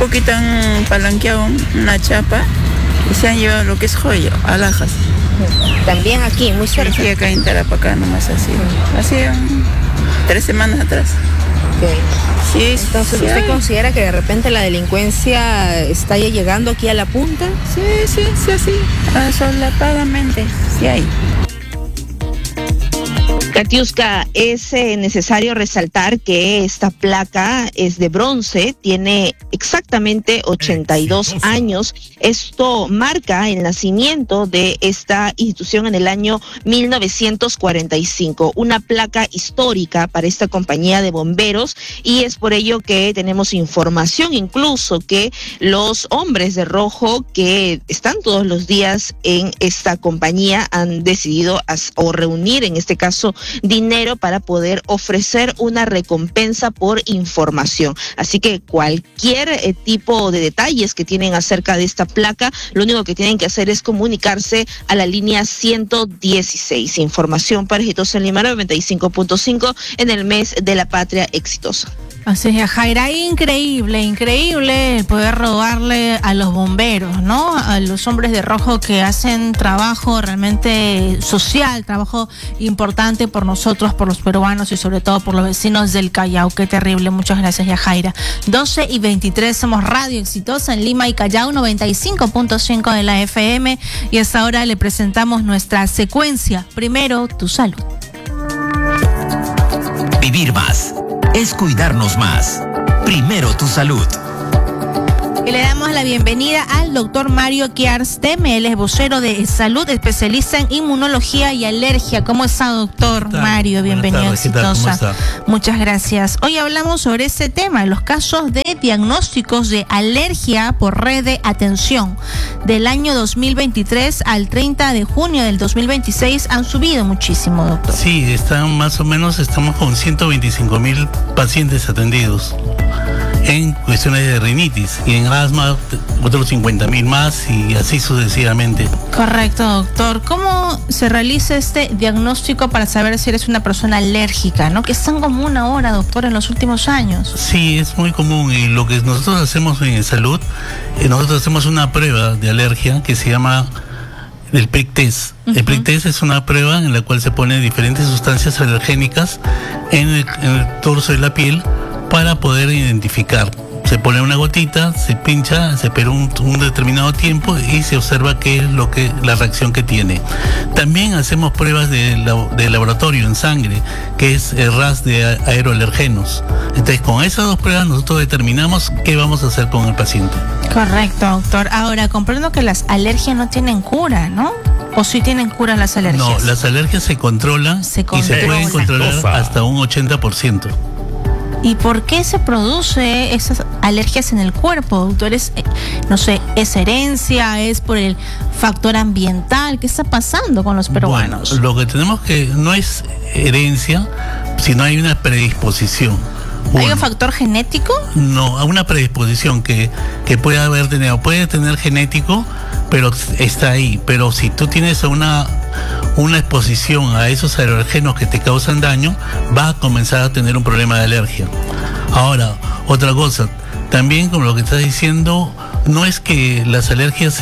poquito han palanqueado una chapa y se han llevado lo que es joyo, alhajas. También aquí, muy cerca. Sí, acá en Tarapacá nomás así. Hace 3 semanas atrás. Okay. Sí, entonces, sí ¿usted hay. considera que de repente la delincuencia está ya llegando aquí a la punta? Sí, así. Solapadamente, sí hay. Katiuska, es necesario resaltar que esta placa es de bronce, tiene exactamente 82 años. Esto marca el nacimiento de esta institución en el año 1945, una placa histórica para esta compañía de bomberos, y es por ello que tenemos información incluso que los hombres de rojo que están todos los días en esta compañía han decidido o reunir, en este caso, dinero para poder ofrecer una recompensa por información. Así que cualquier tipo de detalles que tienen acerca de esta placa, lo único que tienen que hacer es comunicarse a la línea 116. Información para Exitosa en Lima 95.5 en el mes de la patria exitosa. Así es, Jaira, increíble poder robarle a los bomberos, ¿no? A los hombres de rojo que hacen trabajo realmente social, trabajo importante por nosotros, por los peruanos y sobre todo por los vecinos del Callao. Qué terrible, muchas gracias, Yajaira. 12:23, somos Radio Exitosa en Lima y Callao, 95.5 de la FM, y hasta ahora le presentamos nuestra secuencia. Primero, tu salud. Vivir más es cuidarnos más. Primero tu salud. Y le damos la bienvenida al doctor Mario Quiarsteme. Él es vocero de salud, especialista en inmunología y alergia. ¿Cómo está, doctor Mario? Bienvenido a Exitosa. Muchas gracias. Hoy hablamos sobre este tema, los casos de diagnósticos de alergia por red de atención. Del año 2023 al 30 de junio del 2026 han subido muchísimo, doctor. Sí, están más o menos, estamos con 125,000 pacientes atendidos en cuestiones de rinitis, y en asma otros 50,000 más, y así sucesivamente. Correcto, doctor. ¿Cómo se realiza este diagnóstico para saber si eres una persona alérgica, ¿no? Que es tan común ahora, doctor, en los últimos años. Sí, es muy común, y lo que nosotros hacemos en salud, nosotros hacemos una prueba de alergia que se llama el prick test. El prick test es una prueba en la cual se ponen diferentes sustancias alergénicas en el torso de la piel para poder identificar. Se pone una gotita, se pincha, se espera un determinado tiempo y se observa qué es la reacción que tiene. También hacemos pruebas de laboratorio en sangre, que es el RAS de aeroalergenos. Entonces, con esas dos pruebas nosotros determinamos qué vamos a hacer con el paciente. Correcto, doctor. Ahora, comprendo que las alergias no tienen cura, ¿no? ¿O sí tienen cura las alergias? No, las alergias se controlan. Y se pueden controlar hasta un 80%. ¿Y por qué se produce esas alergias en el cuerpo, doctor? No sé, ¿es herencia? ¿Es por el factor ambiental? ¿Qué está pasando con los peruanos? Bueno, lo que tenemos que no es herencia, sino hay una predisposición. ¿Hay un factor genético? No, una predisposición que puede haber tenido. Puede tener genético, pero está ahí. Pero si tú tienes una exposición a esos alergenos que te causan daño, vas a comenzar a tener un problema de alergia. Ahora, otra cosa, también como lo que estás diciendo, no es que las alergias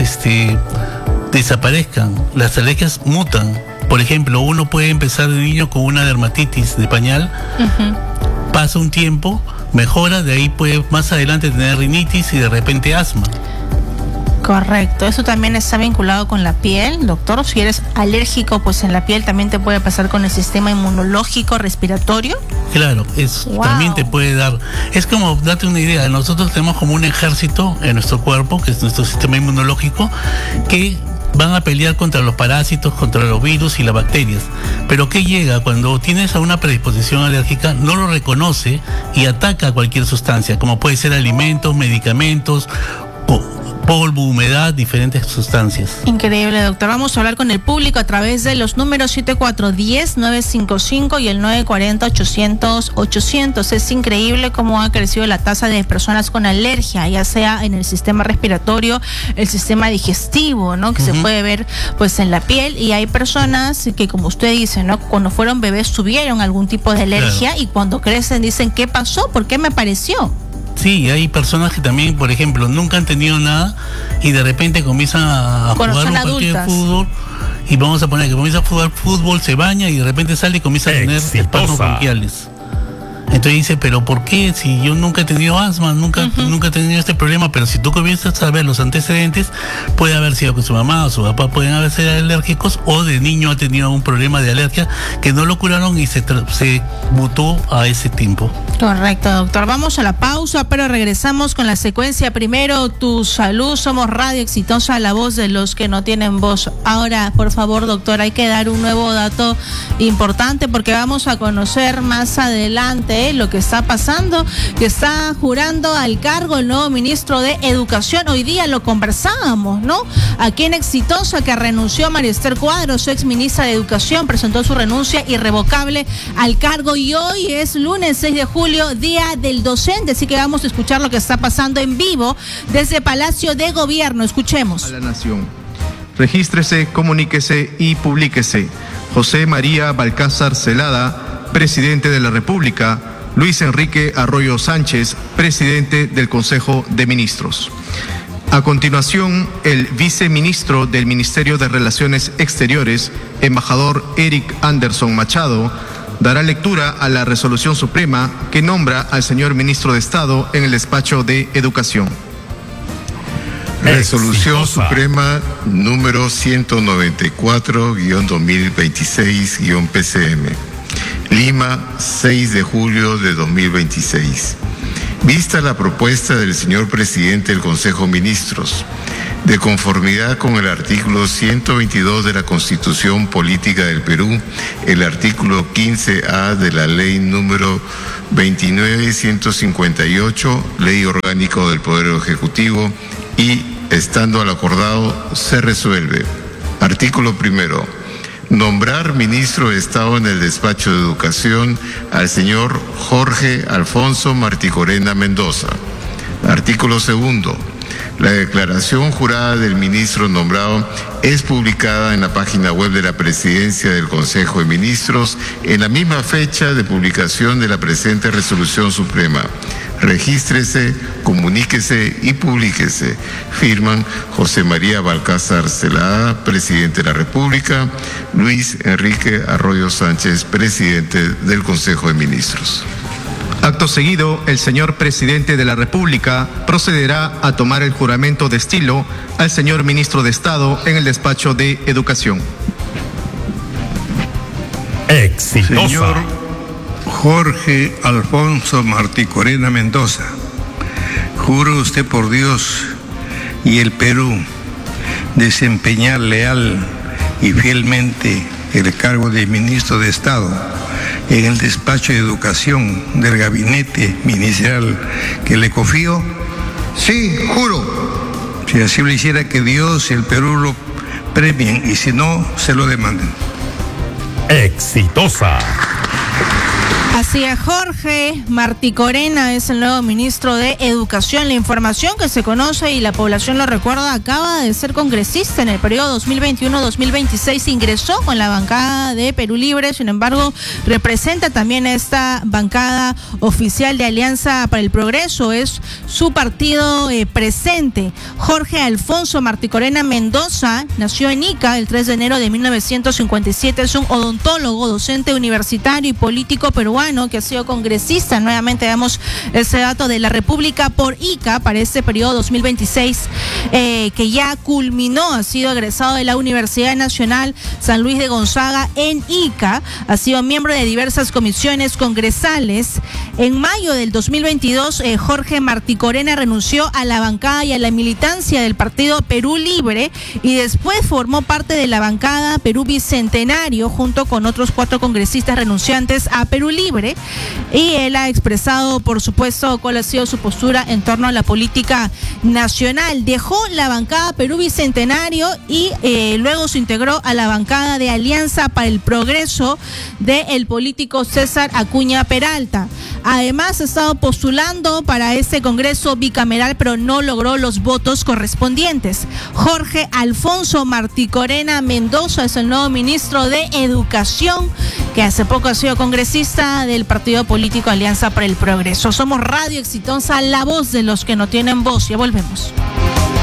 desaparezcan, las alergias mutan. Por ejemplo, uno puede empezar de niño con una dermatitis de pañal, pasa un tiempo, mejora, de ahí puede más adelante tener rinitis y de repente asma. Correcto, eso también está vinculado con la piel, doctor. Si eres alérgico, pues en la piel también te puede pasar con el sistema inmunológico respiratorio. Claro, eso también te puede dar. Es como, date una idea, nosotros tenemos como un ejército en nuestro cuerpo, que es nuestro sistema inmunológico, que van a pelear contra los parásitos, contra los virus y las bacterias. Pero ¿qué llega? Cuando tienes a una predisposición alérgica, no lo reconoce y ataca a cualquier sustancia, como puede ser alimentos, medicamentos, polvo, humedad, diferentes sustancias. Increíble, doctor. Vamos a hablar con el público a través de los números 7410-955 y el 940-800-800. Es increíble cómo ha crecido la tasa de personas con alergia, ya sea en el sistema respiratorio, el sistema digestivo, ¿no? Que se puede ver pues en la piel, y hay personas que, como usted dice, ¿no? Cuando fueron bebés tuvieron algún tipo de alergia, y cuando crecen dicen, ¿qué pasó? ¿Por qué me apareció? Sí, hay personas que también, por ejemplo, nunca han tenido nada y de repente comienzan a Cuando jugar son un partido de adultas. fútbol, y vamos a poner que comienza a jugar fútbol, se baña y de repente sale y comienza a tener espasmos bronquiales. Entonces dice, pero ¿por qué? Si yo nunca he tenido asma, nunca he tenido este problema, pero si tú comienzas a ver los antecedentes, puede haber sido que su mamá o su papá pueden haber sido alérgicos, o de niño ha tenido un problema de alergia que no lo curaron y se mutó a ese tiempo. Correcto, doctor. Vamos a la pausa, pero regresamos con la secuencia. Primero, tu salud. Somos Radio Exitosa, la voz de los que no tienen voz. Ahora, por favor, doctor, hay que dar un nuevo dato importante porque vamos a conocer más adelante lo que está pasando, que está jurando al cargo el nuevo ministro de Educación. Hoy día lo conversábamos, ¿no? Aquí en Exitosa, que renunció María Esther Cuadros, su ex ministra de Educación, presentó su renuncia irrevocable al cargo, y hoy es lunes 6 de julio, Día del Docente, así que vamos a escuchar lo que está pasando en vivo desde Palacio de Gobierno. Escuchemos. A la Nación. Regístrese, comuníquese y publíquese. José María Balcázar Celada, presidente de la República. Luis Enrique Arroyo Sánchez, presidente del Consejo de Ministros. A continuación, el viceministro del Ministerio de Relaciones Exteriores, embajador Eric Anderson Machado, dará lectura a la resolución suprema que nombra al señor ministro de Estado en el despacho de Educación. Resolución Suprema número 194-2026-PCM. Lima, 6 de julio de 2026. Vista la propuesta del señor presidente del Consejo de Ministros, de conformidad con el artículo 122 de la Constitución Política del Perú, el artículo 15A de la Ley número 29.158, Ley Orgánica del Poder Ejecutivo, y, estando al acordado, se resuelve. Artículo primero. Nombrar ministro de Estado en el despacho de Educación al señor Jorge Alfonso Marticorena Mendoza. Artículo segundo. La declaración jurada del ministro nombrado es publicada en la página web de la Presidencia del Consejo de Ministros en la misma fecha de publicación de la presente resolución suprema. Regístrese, comuníquese y publíquese. Firman José María Balcázar Celada, presidente de la República, Luis Enrique Arroyo Sánchez, presidente del Consejo de Ministros. Acto seguido, el señor presidente de la República procederá a tomar el juramento de estilo al señor ministro de Estado en el despacho de Educación. Exitosa. Señor Jorge Alfonso Marticorena Mendoza, juro usted por Dios y el Perú desempeñar leal y fielmente el cargo de ministro de Estado en el despacho de Educación del gabinete ministerial que le confío. Sí, juro. Si así lo hiciera, que Dios y el Perú lo premien, y si no, se lo demanden. Exitosa. Así es, Jorge Marticorena es el nuevo ministro de Educación. La información que se conoce y la población lo recuerda, acaba de ser congresista en el periodo 2021-2026, ingresó con la bancada de Perú Libre, sin embargo, representa también esta bancada oficial de Alianza para el Progreso, es su partido presente. Jorge Alfonso Marticorena Mendoza nació en Ica el 3 de enero de 1957, es un odontólogo, docente universitario y político peruano que ha sido congresista. Nuevamente damos ese dato de la República por Ica para este periodo 2026 que ya culminó. Ha sido egresado de la Universidad Nacional San Luis de Gonzaga en Ica. Ha sido miembro de diversas comisiones congresales. En mayo del 2022, Jorge Marticorena renunció a la bancada y a la militancia del partido Perú Libre y después formó parte de la bancada Perú Bicentenario junto con otros 4 congresistas renunciantes a Perú Libre. Y él ha expresado, por supuesto, cuál ha sido su postura en torno a la política nacional. Dejó la bancada Perú Bicentenario y luego se integró a la bancada de Alianza para el Progreso del político César Acuña Peralta. Además, ha estado postulando para este Congreso bicameral, pero no logró los votos correspondientes. Jorge Alfonso Marticorena Mendoza es el nuevo ministro de Educación, que hace poco ha sido congresista bancada del partido político Alianza para el Progreso. Somos Radio Exitosa, la voz de los que no tienen voz. Ya volvemos.